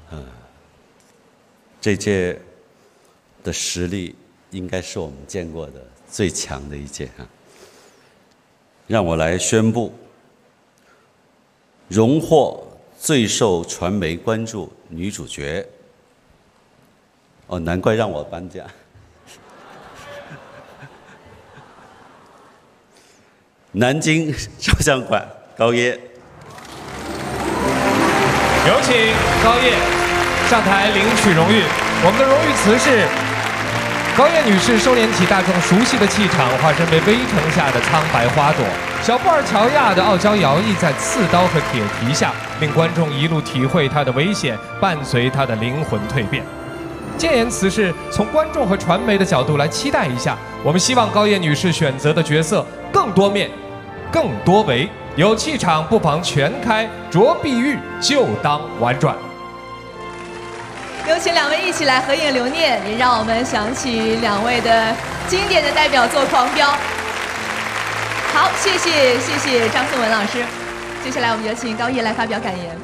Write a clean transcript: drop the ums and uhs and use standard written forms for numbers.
这届的实力应该是我们见过的最强的一届啊！让我来宣布，荣获最受传媒关注女主角。哦，难怪让我颁奖。南京照相馆高叶， 有请高叶上台领取荣誉。我们的荣誉词是：高叶女士收敛起大众熟悉的气场，化身为微城下的苍白花朵。小布尔乔亚的傲娇摇曳在刺刀和铁蹄下，令观众一路体会她的危险，伴随她的灵魂蜕变。建言词是从观众和传媒的角度来期待一下，我们希望高叶女士选择的角色更多面、更多维，有气场不妨全开，着碧玉就当婉转。 有请两位一起来合影留念，也让我们想起两位的经典的代表作《狂飙》。好，谢谢张颂文老师。接下来我们有请高叶来发表感言。